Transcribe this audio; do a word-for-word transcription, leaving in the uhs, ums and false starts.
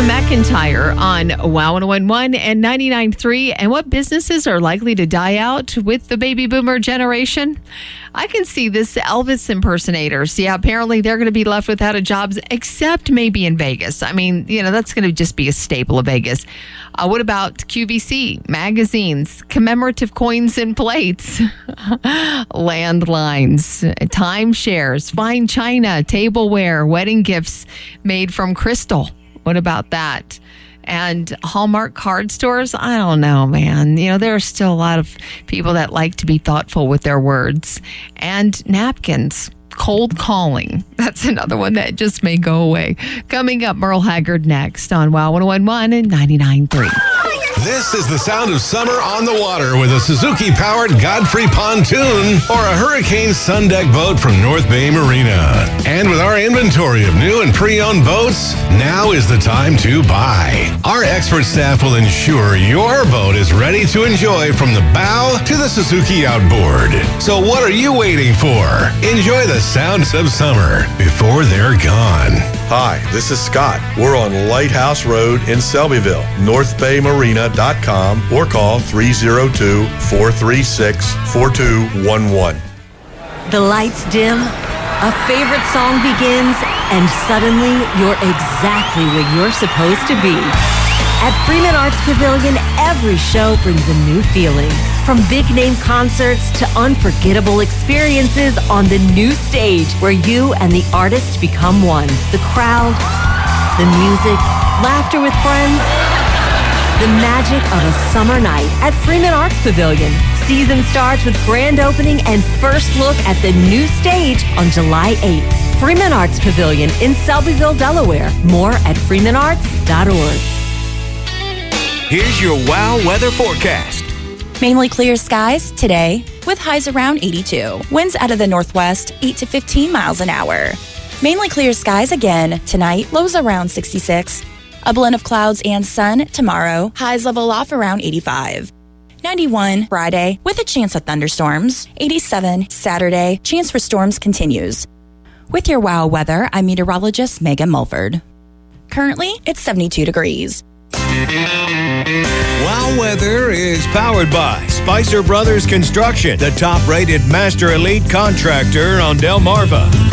McIntyre on Wow one oh one point one and ninety-nine point three. And what businesses are likely to die out with the baby boomer generation? I can see this Elvis impersonators. Yeah, apparently they're going to be left without a job, except maybe in Vegas. I mean, you know, that's going to just be a staple of Vegas. Uh, what about Q V C, magazines, commemorative coins and plates, landlines, timeshares, fine china, tableware, wedding gifts made from crystal? What about that? And Hallmark card stores? I don't know, man. You know, there are still a lot of people that like to be thoughtful with their words. And napkins. Cold calling. That's another one that just may go away. Coming up, Merle Haggard next on Wow one oh one point one and ninety-nine point three. This is the sound of summer on the water with a Suzuki-powered Godfrey pontoon or a Hurricane Sun Deck boat from North Bay Marina. And with our inventory of new and pre-owned boats, now is the time to buy. Our expert staff will ensure your boat is ready to enjoy from the bow to the Suzuki outboard. So what are you waiting for? Enjoy the sounds of summer before they're gone. Hi, this is Scott. We're on Lighthouse Road in Selbyville, north bay marina dot com, or call three oh two, four three six, four two one one. The lights dim, a favorite song begins, and suddenly you're exactly where you're supposed to be. At Freeman Arts Pavilion, every show brings a new feeling. From big-name concerts to unforgettable experiences on the new stage where you and the artist become one. The crowd, the music, laughter with friends, the magic of a summer night at Freeman Arts Pavilion. Season starts with grand opening and first look at the new stage on July eighth. Freeman Arts Pavilion in Selbyville, Delaware. More at freeman arts dot org. Here's your Wow weather forecast. Mainly clear skies today with highs around eighty-two. Winds out of the northwest, eight to fifteen miles an hour. Mainly clear skies again tonight, lows around sixty-six. A blend of clouds and sun tomorrow, highs level off around eighty-five. ninety-one Friday with a chance of thunderstorms. eighty-seven Saturday, chance for storms continues. With your Wow weather, I'm meteorologist Megan Mulford. Currently, it's seventy-two degrees. Wow weather is powered by Spicer Brothers Construction, the top-rated master elite contractor on Delmarva.